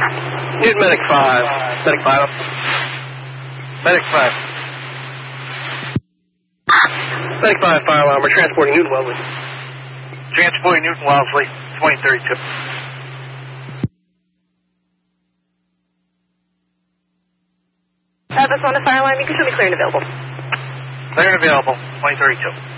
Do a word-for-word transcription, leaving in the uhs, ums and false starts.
Newton Medic five. Medic five. Medic five. Medic five, fire alarm. We're transporting Newton Wellesley. Transporting Newton Wellesley, twenty thirty-two. Uh, this one, a fire alarm. You can show me clear and available. Clear and available, twenty thirty-two.